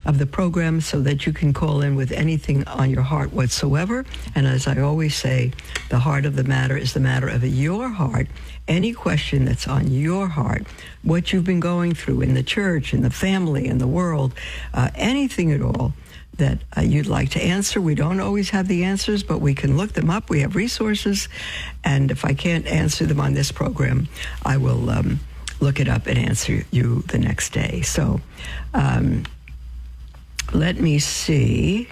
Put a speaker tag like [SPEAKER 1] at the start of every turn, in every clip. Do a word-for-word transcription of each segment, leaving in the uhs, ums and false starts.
[SPEAKER 1] of the program so that you can call in with anything on your heart whatsoever. And as I always say, the heart of the matter is the matter of your heart. Any question that's on your heart, what you've been going through in the church, in the family, in the world, uh, anything at all that uh, you'd like to answer. We don't always have the answers, but we can look them up. We have resources. And if I can't answer them on this program, I will um, look it up and answer you the next day. So um, let me see.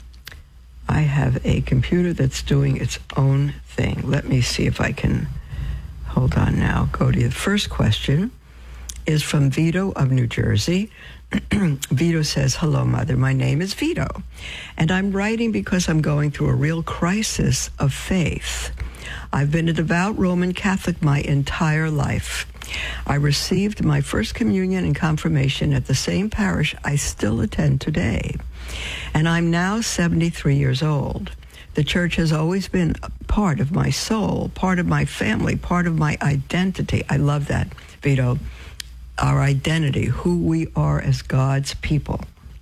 [SPEAKER 1] I have a computer that's doing its own thing. Let me see if I can, hold on now, go to the first question. Is from Vito of New Jersey. Vito says, hello, Mother. My name is Vito, and I'm writing because I'm going through a real crisis of faith. I've been a devout Roman Catholic my entire life. I received my first communion and confirmation at the same parish I still attend today, and I'm now seventy-three years old. The church has always been a part of my soul, part of my family, part of my identity. I love that, Vito. Our identity, who we are as God's people.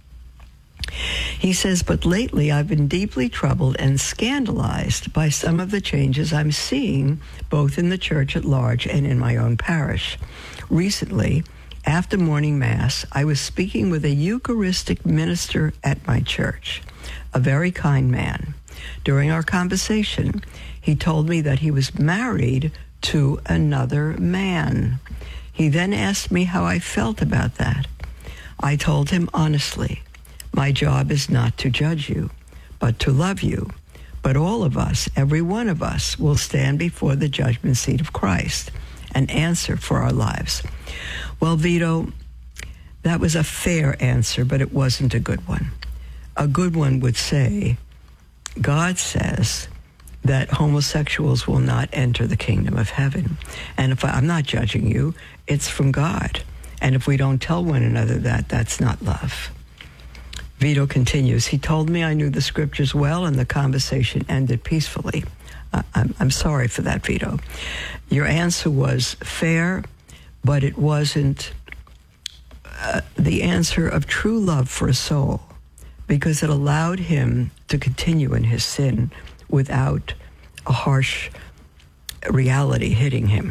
[SPEAKER 1] He says, but lately I've been deeply troubled and scandalized by some of the changes I'm seeing both in the church at large and in my own parish. Recently, after morning Mass, I was speaking with a Eucharistic minister at my church, a very kind man. During our conversation, he told me that he was married to another man. He then asked me how I felt about that. I told him honestly, my job is not to judge you, but to love you. But all of us, every one of us, will stand before the judgment seat of Christ and answer for our lives. Well, Vito, that was a fair answer, but it wasn't a good one. A good one would say, God says that homosexuals will not enter the kingdom of heaven. And if I, I'm not judging you, it's from God. And if we don't tell one another that, that's not love. Vito continues, he told me I knew the scriptures well, and the conversation ended peacefully. Uh, I'm, I'm sorry for that, Vito. Your answer was fair, but it wasn't uh, the answer of true love for a soul, because it allowed him to continue in his sin without a harsh reality hitting him.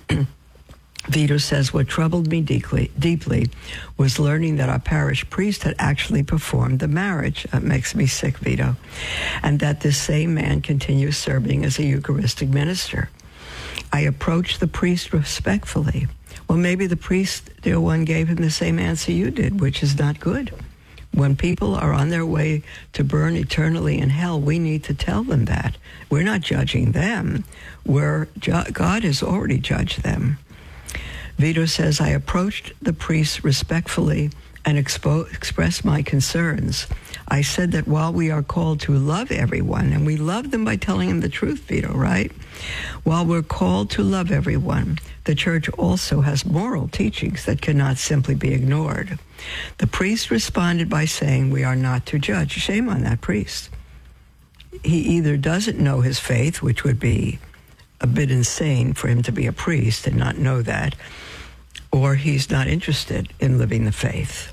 [SPEAKER 1] Vito says, what troubled me deeply, deeply was learning that our parish priest had actually performed the marriage. That makes me sick, Vito. And that this same man continues serving as a Eucharistic minister. I approached the priest respectfully. Well, maybe the priest, dear one, gave him the same answer you did, which is not good. When people are on their way to burn eternally in hell, we need to tell them that. We're not judging them. We're ju- God has already judged them. Vito says, I approached the priest respectfully and expo- expressed my concerns. I said that while we are called to love everyone, and we love them by telling them the truth, Vito, right? While we're called to love everyone, the church also has moral teachings that cannot simply be ignored. The priest responded by saying, we are not to judge. Shame on that priest. He either doesn't know his faith, which would be a bit insane for him to be a priest and not know that, or he's not interested in living the faith.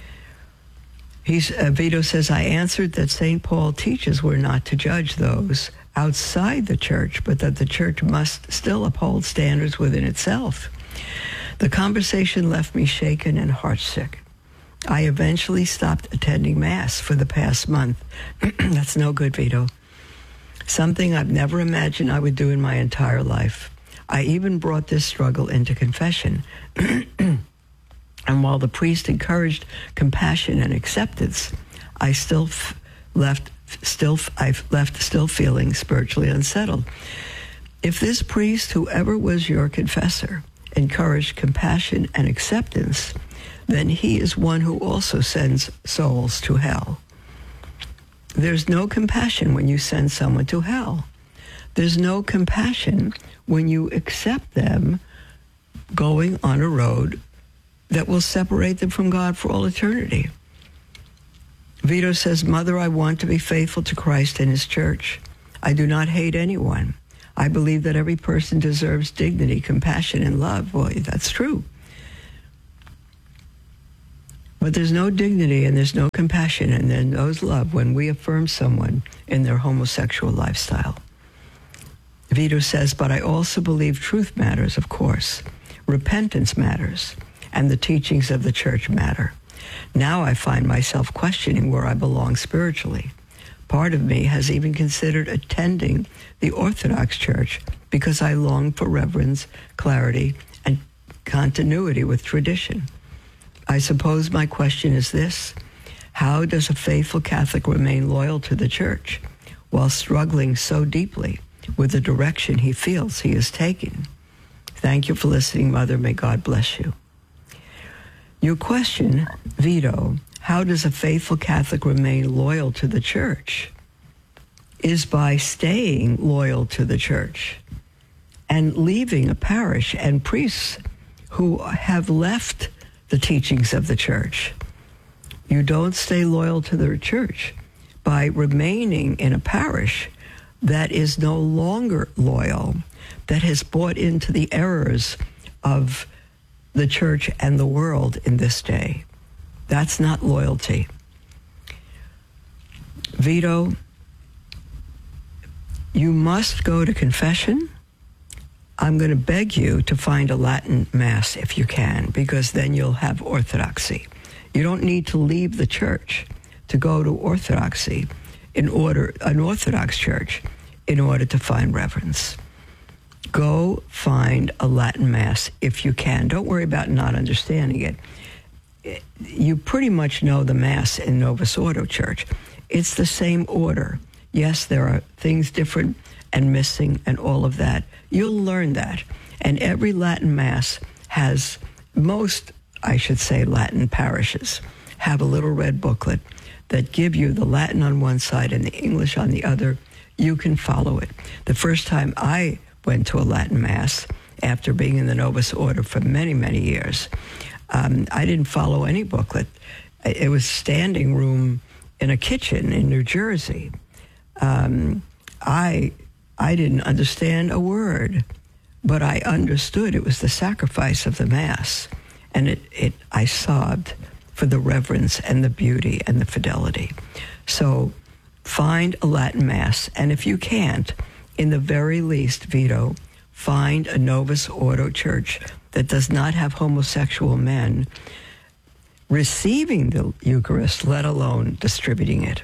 [SPEAKER 1] He's, uh, Vito says, I answered that Saint Paul teaches we're not to judge those outside the church, but that the church must still uphold standards within itself. The conversation left me shaken and heartsick. I eventually stopped attending Mass for the past month. That's no good, Vito. Something I've never imagined I would do in my entire life. I even brought this struggle into confession. And while the priest encouraged compassion and acceptance, I still f- left still I've left still feeling spiritually unsettled. If this priest, whoever was your confessor, encouraged compassion and acceptance, then he is one who also sends souls to hell. There's no compassion when you send someone to hell. There's no compassion when you accept them going on a road that will separate them from God for all eternity. Vito says, Mother, I want to be faithful to Christ and his church. I do not hate anyone. I believe that every person deserves dignity, compassion, and love. Well, that's true. But there's no dignity and there's no compassion and there's no love when we affirm someone in their homosexual lifestyle. Vito says, but I also believe truth matters, of course. Repentance matters, and the teachings of the church matter. Now I find myself questioning where I belong spiritually. Part of me has even considered attending the Orthodox Church because I long for reverence, clarity, and continuity with tradition. I suppose my question is this: how does a faithful Catholic remain loyal to the Church while struggling so deeply with the direction he feels he is taking? Thank you for listening, Mother. May God bless you. Your question, Vito, how does a faithful Catholic remain loyal to the Church, is by staying loyal to the Church and leaving a parish and priests who have left the teachings of the Church. You don't stay loyal to the Church by remaining in a parish that is no longer loyal, that has bought into the errors of the Church and the world in this day. That's not loyalty. Vito, you must go to confession. I'm going to beg you to find a Latin Mass if you can, because then you'll have orthodoxy. You don't need to leave the Church to go to orthodoxy in order, an Orthodox Church, in order to find reverence. Go find a Latin Mass if you can. Don't worry about not understanding it. You pretty much know the Mass in Novus Ordo Church. It's the same order. Yes, there are things different and missing and all of that. You'll learn that. And every Latin Mass has, most, I should say, Latin parishes have a little red booklet that give you the Latin on one side and the English on the other. You can follow it. The first time I went to a Latin Mass, after being in the Novus Order for many, many years, um, I didn't follow any booklet. It was standing room in a kitchen in New Jersey. Um, I I didn't understand a word, but I understood it was the sacrifice of the Mass, and it, it I sobbed for the reverence and the beauty and the fidelity. So find a Latin Mass, and if you can't, in the very least, Vito, find a Novus Ordo church that does not have homosexual men receiving the Eucharist, let alone distributing it.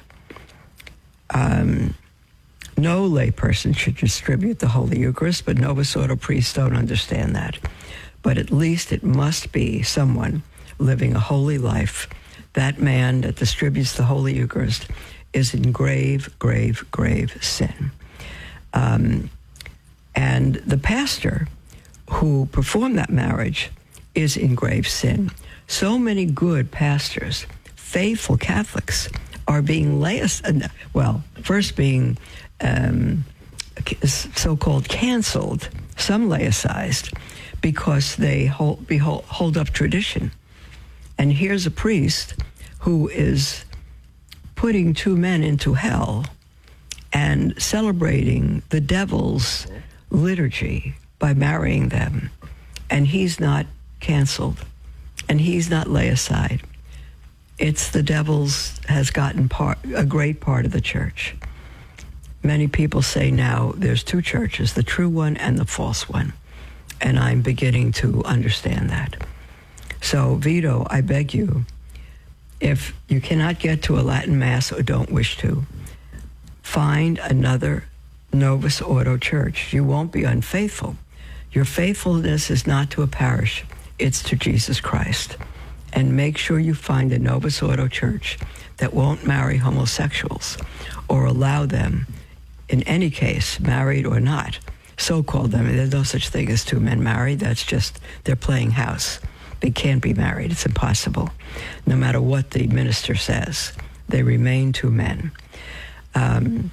[SPEAKER 1] Um, no lay person should distribute the Holy Eucharist, but Novus Ordo priests don't understand that. But at least it must be someone living a holy life. That man that distributes the Holy Eucharist is in grave, grave, grave sin. Um, and the pastor who performed that marriage is in grave sin. So many good pastors, faithful Catholics, are being laicized, well, first being um, so-called canceled, some laicized, because they hold, behold, hold up tradition. And here's a priest who is putting two men into hell and celebrating the devil's liturgy by marrying them. And he's not canceled, and he's not laicide. It's the devil's has gotten part, a great part of the church. Many people say now there's two churches, the true one and the false one. And I'm beginning to understand that. So, Vito, I beg you, if you cannot get to a Latin Mass or don't wish to, find another Novus Ordo church. You won't be unfaithful. Your faithfulness is not to a parish, it's to Jesus Christ. And make sure you find a Novus Ordo church that won't marry homosexuals or allow them, in any case, married or not, so-called them. There's no such thing as two men married. That's just, they're playing house. They can't be married. It's impossible. No matter what the minister says, they remain two men. Um,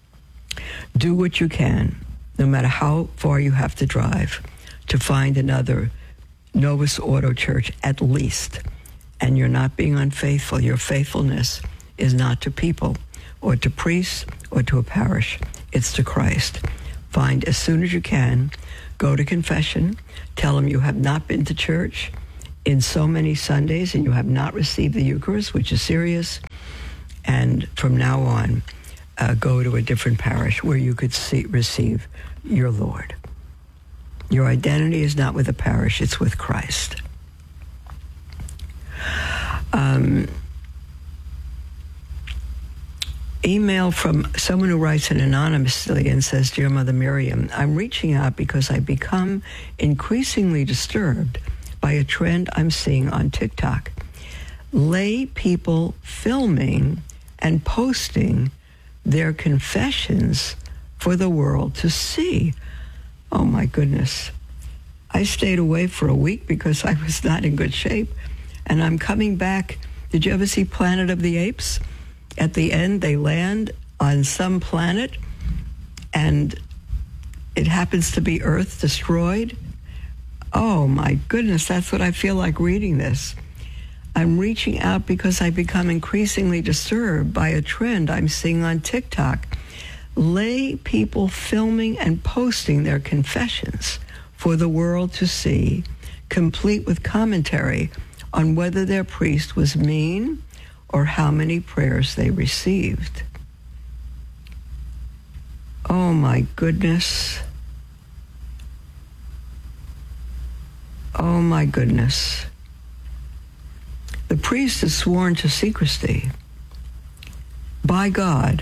[SPEAKER 1] do what you can, no matter how far you have to drive, to find another Novus Ordo church at least. And you're not being unfaithful. Your faithfulness is not to people or to priests or to a parish. It's to Christ. Find as soon as you can, go to confession, tell them you have not been to church in so many Sundays and you have not received the Eucharist, which is serious, and from now on, uh, go to a different parish where you could see, receive your Lord. Your identity is not with the parish, it's with Christ. Um, email from someone who writes it anonymously and says, Dear Mother Miriam, I'm reaching out because I've become increasingly disturbed by a trend I'm seeing on TikTok. Lay people filming and posting their confessions for the world to see. Oh my goodness. I stayed away for a week because I was not in good shape. And I'm coming back. Did you ever see Planet of the Apes? At the end, they land on some planet, and it happens to be Earth destroyed. Oh, my goodness, that's what I feel like reading this. I'm reaching out because I've become increasingly disturbed by a trend I'm seeing on TikTok. Lay people filming and posting their confessions for the world to see, complete with commentary on whether their priest was mean or how many prayers they received. Oh my goodness. Oh my goodness. The priest is sworn to secrecy by God.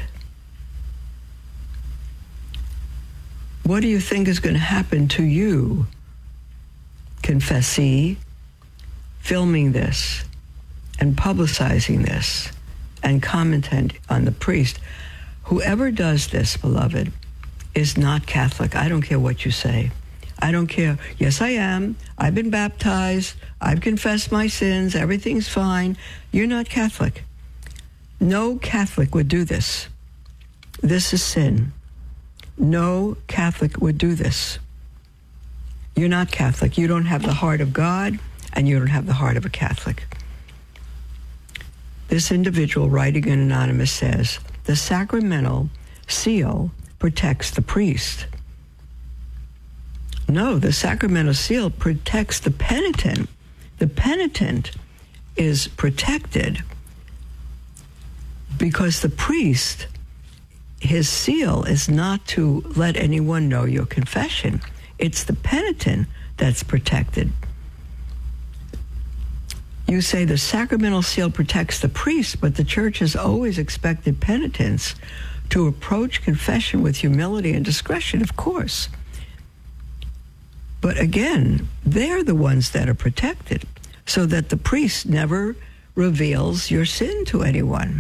[SPEAKER 1] What do you think is going to happen to you, confessee, filming this and publicizing this and commenting on the priest? Whoever does this, beloved, is not Catholic. I don't care what you say. I don't care. Yes, I am. I've been baptized. I've confessed my sins. Everything's fine. You're not Catholic. No Catholic would do this. This is sin. No Catholic would do this. You're not Catholic. You don't have the heart of God, and you don't have the heart of a Catholic. This individual writing in Anonymous says, the sacramental seal protects the priest. No, the sacramental seal protects the penitent. The penitent is protected because the priest, his seal is not to let anyone know your confession. It's the penitent that's protected. You say the sacramental seal protects the priest, but the church has always expected penitents to approach confession with humility and discretion, of course. But again, they're the ones that are protected, so that the priest never reveals your sin to anyone.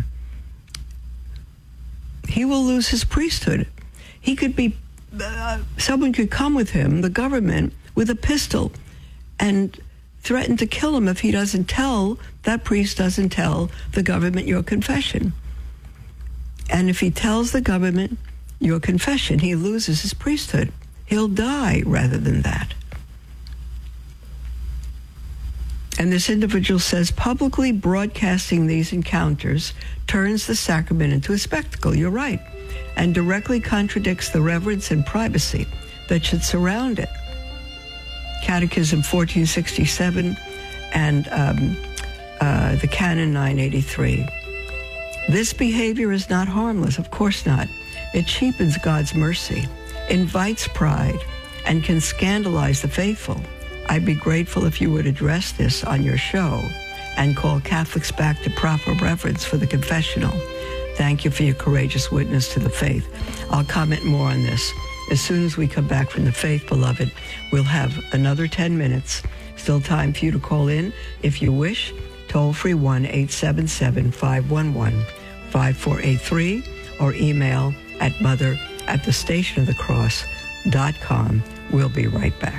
[SPEAKER 1] He will lose his priesthood. He could be, uh, someone could come with him, the government, with a pistol and threaten to kill him if he doesn't tell, that priest doesn't tell the government your confession. And if he tells the government your confession, he loses his priesthood. He'll die rather than that. And this individual says, publicly broadcasting these encounters turns the sacrament into a spectacle. You're right. And directly contradicts the reverence and privacy that should surround it. Catechism fourteen sixty-seven and um, uh, the Canon nine eighty-three. This behavior is not harmless, of course not. It cheapens God's mercy, invites pride, and can scandalize the faithful. I'd be grateful if you would address this on your show and call Catholics back to proper reverence for the confessional. Thank you for your courageous witness to the faith. I'll comment more on this. As soon as we come back from the faith, beloved, we'll have another ten minutes. Still time for you to call in if you wish. Toll free one eight seven seven, five one one, five four eight three or email at mother at the station of the cross dot com. We'll be right back.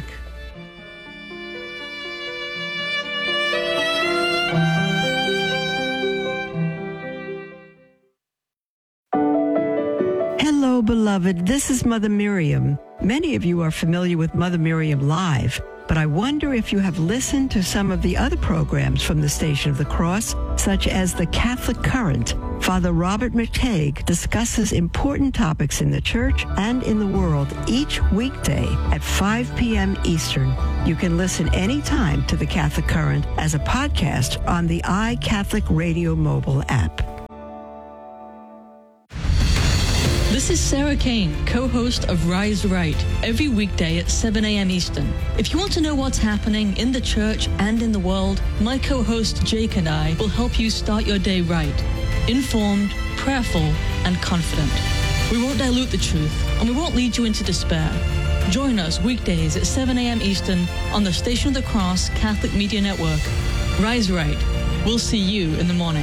[SPEAKER 1] Hello, beloved. This is Mother Miriam. Many of you are familiar with Mother Miriam Live, But I wonder if you have listened to some of the other programs from the Station of the Cross, such as the Catholic Current. Father Robert McTague discusses important topics in the church and in the world each weekday at five p.m. Eastern. You can listen anytime to the Catholic Current as a podcast on the iCatholic Radio mobile app.
[SPEAKER 2] This is Sarah Kane, co-host of Rise Right, every weekday at seven a.m. Eastern. If you want to know what's happening in the church and in the world, my co-host Jake and I will help you start your day right, informed, prayerful, and confident. We won't dilute the truth, and we won't lead you into despair. Join us weekdays at seven a.m. Eastern on the Station of the Cross Catholic Media Network. Rise Right. We'll see you in the morning.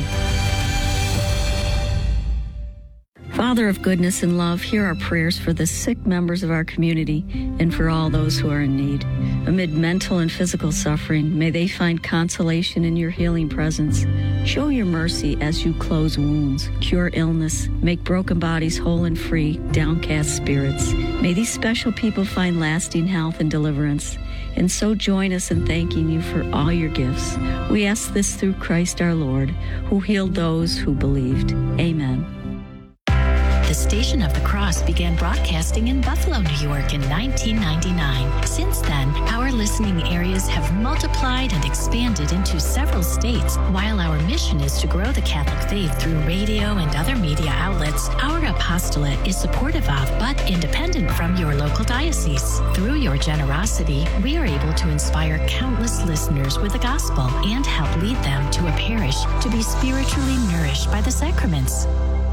[SPEAKER 3] Father of goodness and love, hear our prayers for the sick members of our community and for all those who are in need. Amid mental and physical suffering, may they find consolation in your healing presence. Show your mercy as you close wounds, cure illness, make broken bodies whole and free, downcast spirits. May these special people find lasting health and deliverance. And so join us in thanking you for all your gifts. We ask this through Christ our Lord, who healed those who believed. Amen.
[SPEAKER 4] The Station of the Cross began broadcasting in Buffalo, New York in nineteen ninety-nine. Since then, our listening areas have multiplied and expanded into several states. While our mission is to grow the Catholic faith through radio and other media outlets, our apostolate is supportive of but independent from your local diocese. Through your generosity, we are able to inspire countless listeners with the gospel and help lead them to a parish to be spiritually nourished by the sacraments.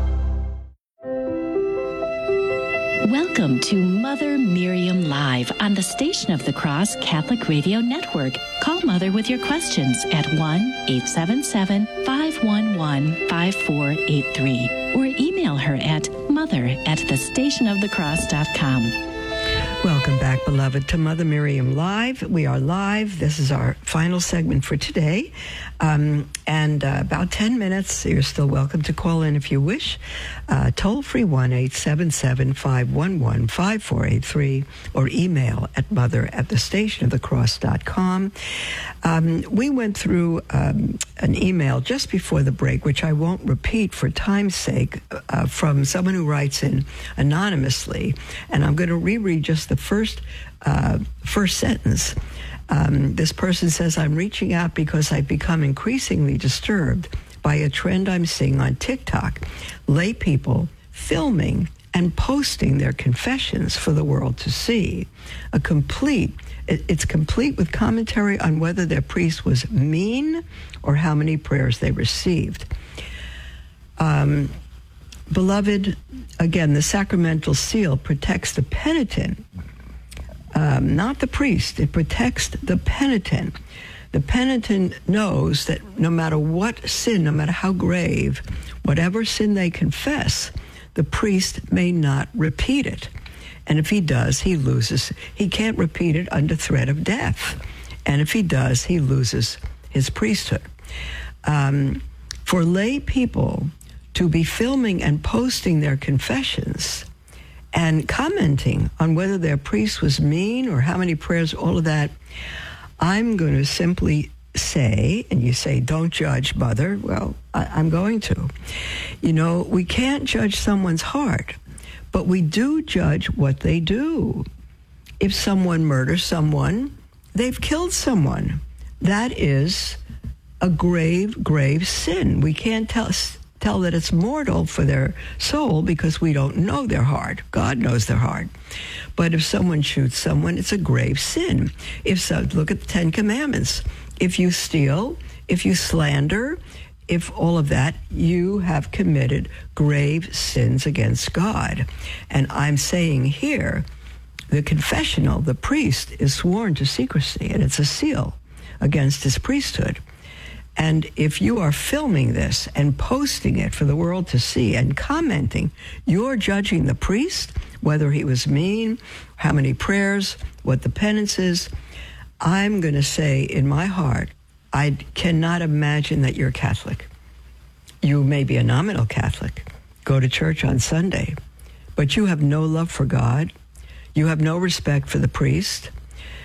[SPEAKER 4] Welcome to Mother Miriam Live on the Station of the Cross Catholic Radio Network. Call Mother with your questions at one eight seven seven, five one one, five four eight three or email her at mother at the station of the cross dot com.
[SPEAKER 1] Welcome back, beloved, to Mother Miriam Live. We are live. This is our final segment for today. Um, and uh, about ten minutes, you're still welcome to call in if you wish. Uh, toll free one eight seven seven, five one one, five four eight three or email at mother at the station of the cross dot com. Um, we went through um, an email just before the break, which I won't repeat for time's sake, uh, from someone who writes in anonymously. And I'm going to reread just the first uh, first sentence. Um, this person says, I'm reaching out because I've become increasingly disturbed by a trend I'm seeing on TikTok. Lay people filming and posting their confessions for the world to see. A complete, it, it's complete with commentary on whether their priest was mean or how many prayers they received. Um, beloved, again, the sacramental seal protects the penitent, Um, not the priest. It protects the penitent. The penitent knows that no matter what sin, no matter how grave, whatever sin they confess, the priest may not repeat it. And if he does, he loses. He can't repeat it under threat of death. And if he does, he loses his priesthood. Um, for lay people to be filming and posting their confessions and commenting on whether their priest was mean or how many prayers, all of that, I'm going to simply say, and you say, don't judge, Mother. Well, I, I'm going to. You know, we can't judge someone's heart, but we do judge what they do. If someone murders someone, they've killed someone. That is a grave, grave sin. We can't tell tell that it's mortal for their soul because we don't know their heart. God knows their heart. But if someone shoots someone, it's a grave sin. If so, look at the Ten Commandments. If you steal, if you slander, if all of that, you have committed grave sins against God. And I'm saying here, the confessional, the priest, is sworn to secrecy, and it's a seal against his priesthood. And if you are filming this and posting it for the world to see and commenting, you're judging the priest, whether he was mean, how many prayers, what the penance is. I'm going to say in my heart, I cannot imagine that you're Catholic. You may be a nominal Catholic, go to church on Sunday, but you have no love for God. You have no respect for the priest.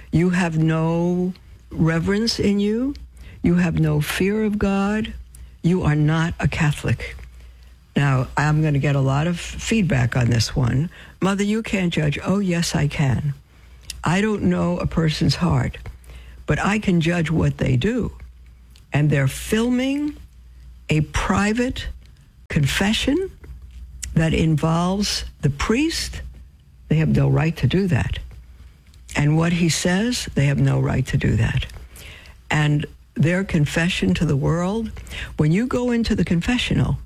[SPEAKER 1] you have no reverence in you, you have no fear of God, you are not a Catholic. Now, I'm going to get a lot of feedback on this one. Mother, you can't judge. Oh, yes, I can. I don't know a person's heart, but I can judge what they do. And they're filming a private confession that involves the priest. They have no right to do that. And what he says, they have no right to do that. And their confession to the world, when you go into the confessional,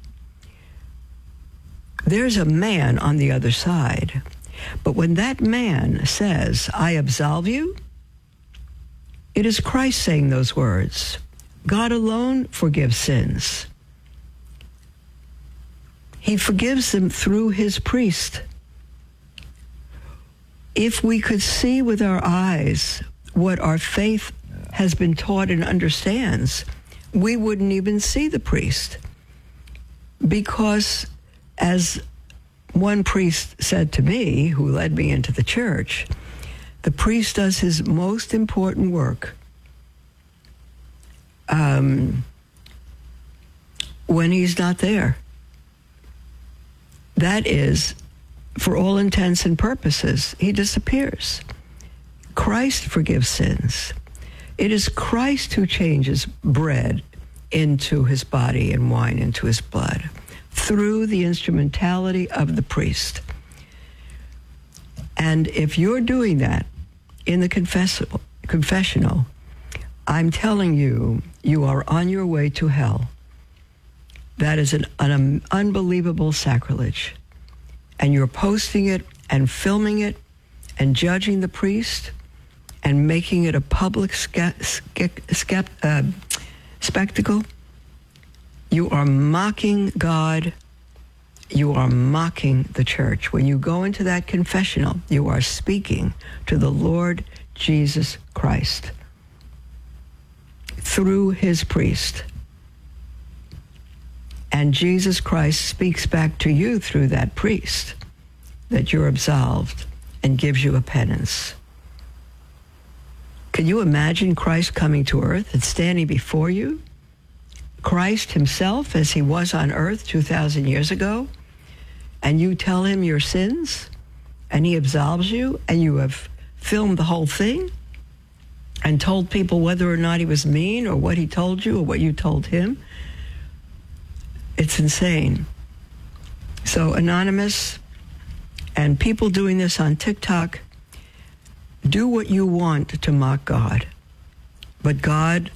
[SPEAKER 1] there's a man on the other side. But when that man says, I absolve you, it is Christ saying those words. God alone forgives sins. He forgives them through his priest. If we could see with our eyes what our faith has been taught and understands, we wouldn't even see the priest. Because, as one priest said to me, who led me into the church, the priest does his most important work um, when he's not there. That is, for all intents and purposes, he disappears. Christ forgives sins. It is Christ who changes bread into his body and wine into his blood through the instrumentality of the priest. And if you're doing that in the confessional, confessional, I'm telling you, you are on your way to hell. That is an, an unbelievable sacrilege. And you're posting it and filming it and judging the priest and making it a public sca- sca- uh, spectacle. You are mocking God. You are mocking the church. When you go into that confessional, you are speaking to the Lord Jesus Christ through his priest. And Jesus Christ speaks back to you through that priest that you're absolved and gives you a penance. Can you imagine Christ coming to earth and standing before you? Christ himself, as he was on earth two thousand years ago, and you tell him your sins, and he absolves you, and you have filmed the whole thing and told people whether or not he was mean or what he told you or what you told him. It's insane. So, Anonymous and people doing this on TikTok, do what you want to mock God. But God,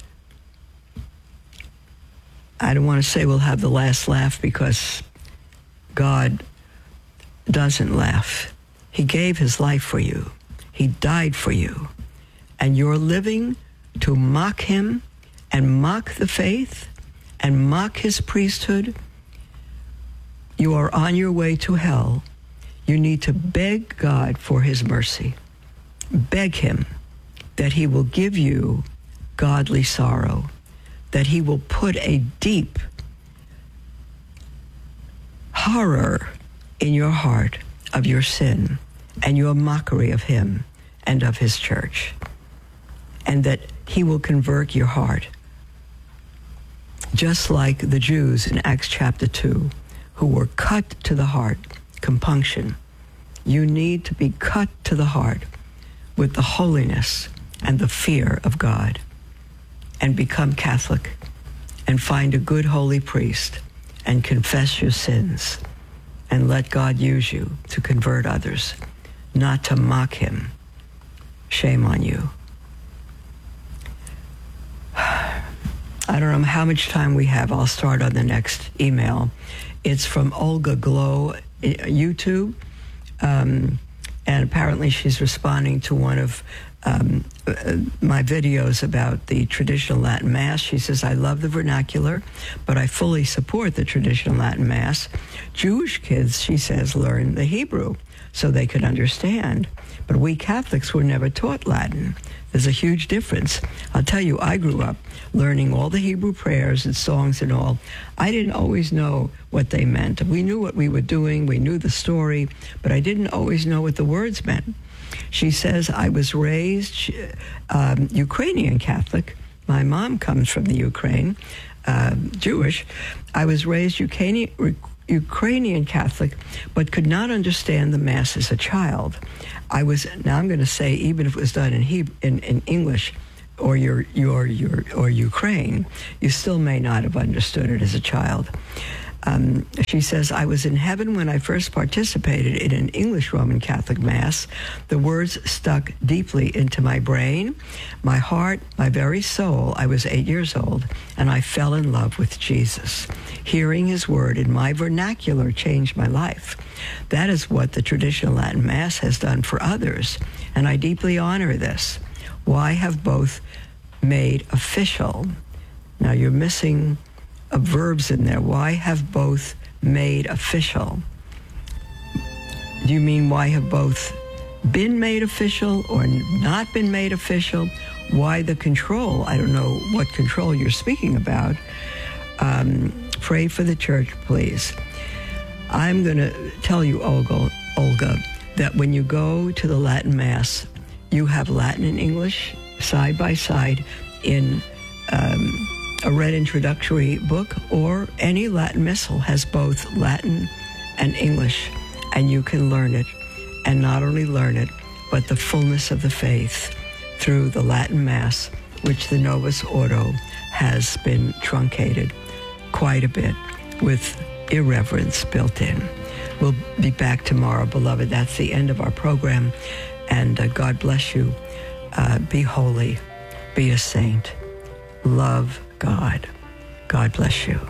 [SPEAKER 1] I don't want to say will have the last laugh, because God doesn't laugh. He gave his life for you. He died for you. And you're living to mock him and mock the faith and mock his priesthood. You are on your way to hell. You need to beg God for his mercy. Beg him that he will give you godly sorrow, that he will put a deep horror in your heart of your sin and your mockery of him and of his church, and that he will convert your heart. Just like the Jews in Acts chapter two, who were cut to the heart, compunction. You need to be cut to the heart with the holiness and the fear of God, and become Catholic and find a good holy priest and confess your sins and let God use you to convert others, not to mock him. Shame on you. I don't know how much time we have. I'll start on the next email. It's from Olga Glow, YouTube. Um, and apparently she's responding to one of um, uh, my videos about the traditional Latin Mass. She says, I love the vernacular, but I fully support the traditional Latin Mass. Jewish kids, she says, learn the Hebrew so they could understand. But we Catholics were never taught Latin. There's a huge difference. I'll tell you, I grew up learning all the Hebrew prayers and songs and all. I didn't always know what they meant. We knew what we were doing. We knew the story, but I didn't always know what the words meant. She says, I was raised um, Ukrainian Catholic. My mom comes from the Ukraine, uh, Jewish. I was raised Ukrainian, Ukrainian Catholic, but could not understand the Mass as a child. I was, now I'm going to say, even if it was done in Hebrew, in, in English, or your, your, your, or Ukraine, you still may not have understood it as a child. Um, she says, I was in heaven when I first participated in an English Roman Catholic Mass. The words stuck deeply into my brain, my heart, my very soul. I was eight years old, and I fell in love with Jesus. Hearing his word in my vernacular changed my life. That is what the traditional Latin Mass has done for others, and I deeply honor this. Why have both made official? Now, you're missing of verbs in there. Why have both made official? Do you mean why have both been made official or not been made official? Why the control? I don't know what control you're speaking about. Um, pray for the church, please. I'm going to tell you, Olga, Olga, that when you go to the Latin Mass, you have Latin and English side by side in um, a red introductory book, or any Latin missal has both Latin and English, and you can learn it, and not only learn it, but the fullness of the faith through the Latin Mass, which the Novus Ordo has been truncated quite a bit with irreverence built in. We'll be back tomorrow, beloved. That's the end of our program, and uh, God bless you. Uh, be holy, be a saint, love God. God bless you.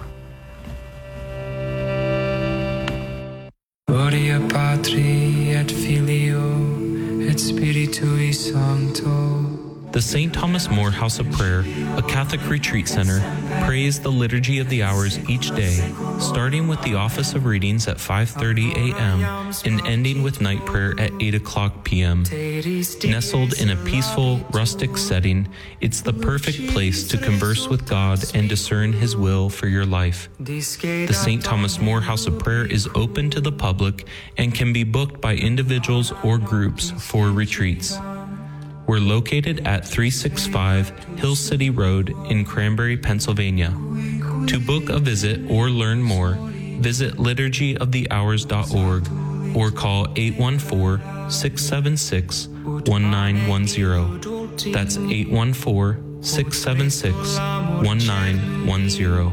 [SPEAKER 5] Gloria Patri et Filio et Spiritui Sancto.
[SPEAKER 6] The Saint Thomas More House of Prayer, a Catholic retreat center, prays the Liturgy of the Hours each day, starting with the office of readings at five thirty a.m. and ending with night prayer at eight o'clock p.m. Nestled in a peaceful, rustic setting, it's the perfect place to converse with God and discern His will for your life. The Saint Thomas More House of Prayer is open to the public and can be booked by individuals or groups for retreats. We're located at three sixty-five Hill City Road in Cranberry, Pennsylvania. To book a visit or learn more, visit liturgy of the hours dot org or call eight one four, six seven six, one nine one zero. That's eight one four, six seven six, one nine one zero.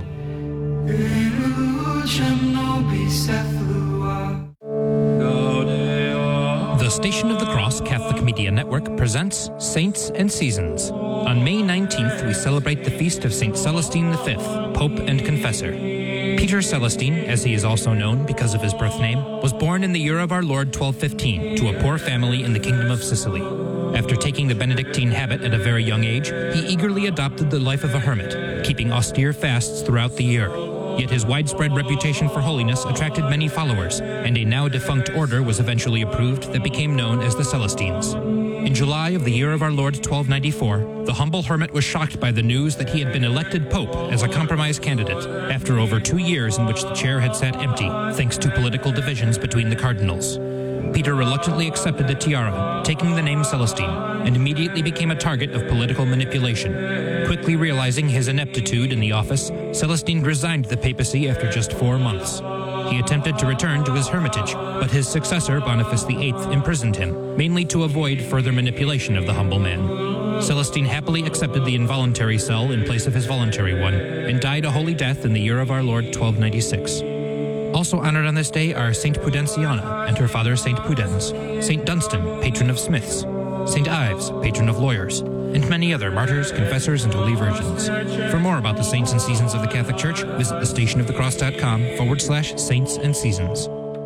[SPEAKER 7] The Station of the Cross Catholic Media Network presents Saints and Seasons. On May nineteenth, we celebrate the feast of Saint Celestine the Fifth, Pope and Confessor. Peter Celestine, as he is also known because of his birth name, was born in the year of our Lord twelve fifteen to a poor family in the Kingdom of Sicily. After taking the Benedictine habit at a very young age, he eagerly adopted the life of a hermit, keeping austere fasts throughout the year. Yet his widespread reputation for holiness attracted many followers, and a now-defunct order was eventually approved that became known as the Celestines. In July of the year of our Lord twelve ninety-four, the humble hermit was shocked by the news that he had been elected pope as a compromise candidate, after over two years in which the chair had sat empty, thanks to political divisions between the cardinals. Peter reluctantly accepted the tiara, taking the name Celestine, and immediately became a target of political manipulation. Quickly realizing his ineptitude in the office, Celestine resigned the papacy after just four months. He attempted to return to his hermitage, but his successor, Boniface the Eighth, imprisoned him, mainly to avoid further manipulation of the humble man. Celestine happily accepted the involuntary cell in place of his voluntary one, and died a holy death in the year of our Lord twelve ninety-six. Also honored on this day are Saint Pudensiana and her father Saint Pudens, Saint Dunstan, patron of smiths, Saint Ives, patron of lawyers, and many other martyrs, confessors, and holy virgins. For more about the saints and seasons of the Catholic Church, visit thestationofthecross.com forward slash saints and seasons.